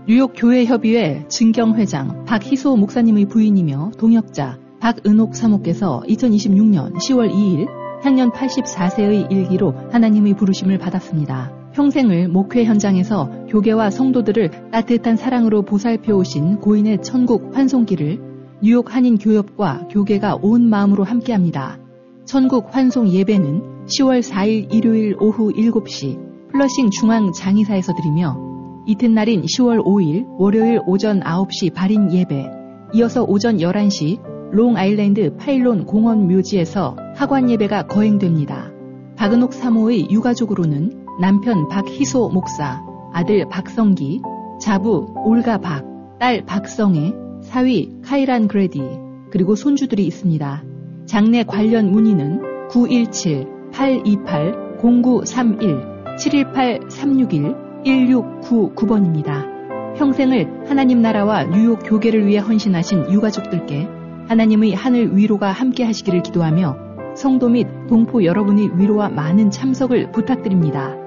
뉴욕 교회협의회 증경회장 박희소 목사님의 부인이며 동역자 박은옥 사모께서 2026년 10월 2일 향년 84세의 일기로 하나님의 부르심을 받았습니다. 평생을 목회 현장에서 교계와 성도들을 따뜻한 사랑으로 보살펴 오신 고인의 천국 환송기를 뉴욕 한인교협과 교계가 온 마음으로 함께합니다. 천국 환송 예배는 10월 4일 일요일 오후 7시 플러싱 중앙 장의사에서 드리며 이튿날인 10월 5일 월요일 오전 9시 발인 예배, 이어서 오전 11시 롱아일랜드 파일론 공원 묘지에서 하관 예배가 거행됩니다. 박은옥 사모의 유가족으로는 남편 박희소 목사, 아들 박성기, 자부 올가 박, 딸 박성애, 사위 카이란 그레디, 그리고 손주들이 있습니다. 장례 관련 문의는 917-828-0931-718-361-1699번입니다. 평생을 하나님 나라와 뉴욕 교계를 위해 헌신하신 유가족들께 하나님의 하늘 위로가 함께 하시기를 기도하며 성도 및 동포 여러분의 위로와 많은 참석을 부탁드립니다.